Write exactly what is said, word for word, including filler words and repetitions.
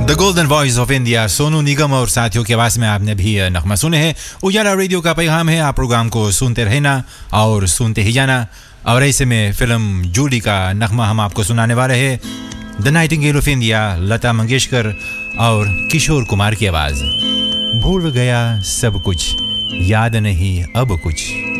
The golden voice of India, Sonu Nigam और साथियों की आवाज में आपने भी नगमा सुने हैं। उजाला रेडियो का पैगाम है, आप प्रोग्राम को सुनते रहना और सुनते ही जाना। और ऐसे में फिल्म जूली का नगमा हम आपको सुनाने वाले हैं। The Nightingale of India, Lata Mangeshkar और किशोर कुमार की आवाज। भूल गया सब कुछ, याद नहीं अब कुछ।